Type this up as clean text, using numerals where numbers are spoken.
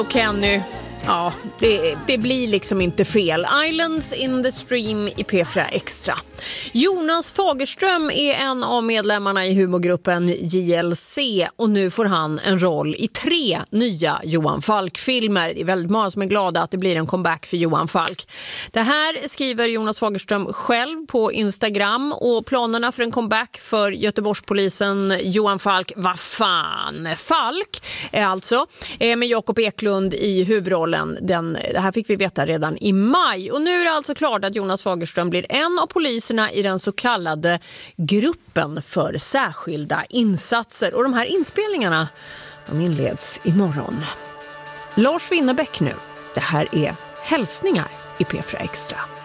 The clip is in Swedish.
Och Kenny, ja, det blir liksom inte fel. Islands in the Stream i P4 Extra. Jonas Fagerström är en av medlemmarna i humorgruppen JLC och nu får han en roll i 3 nya Johan Falk-filmer. Det är väldigt många som är glada att det blir en comeback för Johan Falk. Det här skriver Jonas Fagerström själv på Instagram, och planerna för en comeback för Göteborgspolisen Johan Falk, vad fan, Falk är alltså, med Jakob Eklund i huvudrollen. Det här fick vi veta redan i maj, och nu är det alltså klart att Jonas Fagerström blir en av poliserna i den så kallade gruppen för särskilda insatser, och de här inspelningarna, de inleds imorgon. Lars Winnerbäck nu. Det här är Hälsningar i P4 Extra.